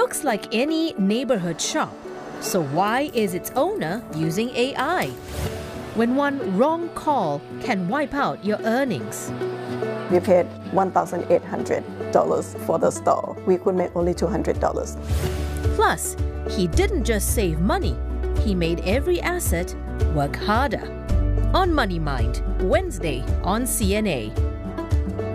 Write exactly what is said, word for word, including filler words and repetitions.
looks like any neighborhood shop. So why is its owner using A I? When one wrong call can wipe out your earnings. We paid one thousand eight hundred dollars for the store. We could make only two hundred dollars. Plus, he didn't just save money, he made every asset work harder. On Money Mind, Wednesday on C N A.